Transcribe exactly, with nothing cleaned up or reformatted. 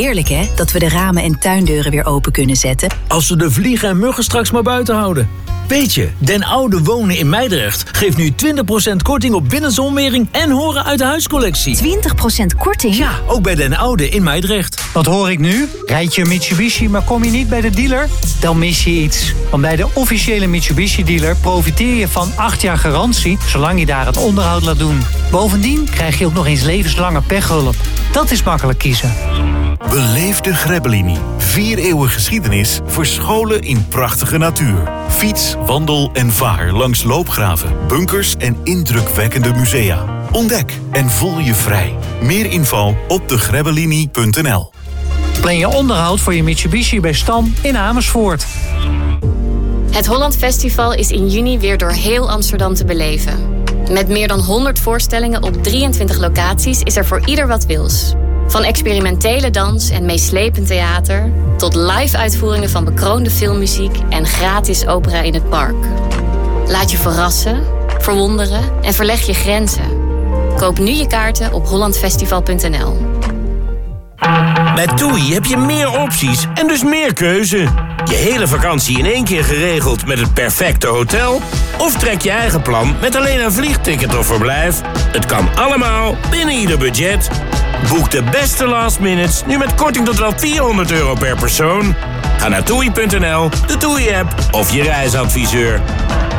Heerlijk hè, dat we de ramen en tuindeuren weer open kunnen zetten. Als we de vliegen en muggen straks maar buiten houden. Weet je, Den Oude Wonen in Meidrecht geeft nu twintig procent korting op binnenzonwering en horen uit de huiscollectie. twintig procent korting? Ja, ook bij Den Oude in Meidrecht. Wat hoor ik nu? Rijd je een Mitsubishi, maar kom je niet bij de dealer? Dan mis je iets. Want bij de officiële Mitsubishi-dealer profiteer je van acht jaar garantie, zolang je daar het onderhoud laat doen. Bovendien krijg je ook nog eens levenslange pechhulp. Dat is makkelijk kiezen. Beleef de Grebbelini. Vier eeuwen geschiedenis verscholen in prachtige natuur. Fiets, wandel en vaar langs loopgraven, bunkers en indrukwekkende musea. Ontdek en voel je vrij. Meer info op de grebbelini punt n l. Plan je onderhoud voor je Mitsubishi bij Stam in Amersfoort. Het Holland Festival is in juni weer door heel Amsterdam te beleven. Met meer dan honderd voorstellingen op drieëntwintig locaties is er voor ieder wat wils. Van experimentele dans en meeslepend theater tot live-uitvoeringen van bekroonde filmmuziek en gratis opera in het park. Laat je verrassen, verwonderen en verleg je grenzen. Koop nu je kaarten op holland festival punt n l. Bij TUI heb je meer opties en dus meer keuze. Je hele vakantie in één keer geregeld met het perfecte hotel? Of trek je eigen plan met alleen een vliegticket of verblijf? Het kan allemaal binnen ieder budget. Boek de beste last minutes nu met korting tot wel vierhonderd euro per persoon. Ga naar toei punt n l, de TUI-app of je reisadviseur.